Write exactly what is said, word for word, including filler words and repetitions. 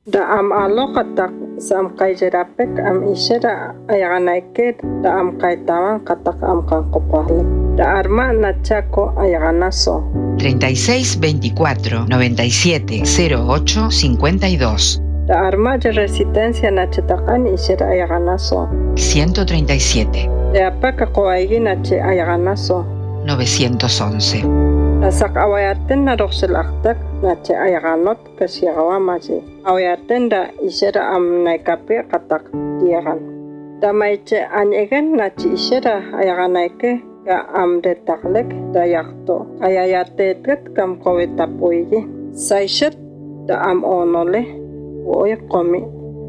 Da am aloqatak sam qayjerapek am ishera ayaganaike da am kaitawan katak am kanqopajlek. Da arma nachako ayaganaso. treinta y seis veinticuatro noventa y siete cero ocho cincuenta y dos. Da arma de resistencia nachatakan ishera ayaganaso. ciento treinta y siete. De apaka koaigi nache ayaganaso. novecientos once. Nasak awayaten na roxelaktak nache ayaganot kasiagawamaji. Awayaten da ishera am naikape katak diagan. Da maiche anyegen nache ishera ayaganaike ka am detaklek da yakto. Ayayatetet kam kowetapuigi. Saishet da am onole. Oye komi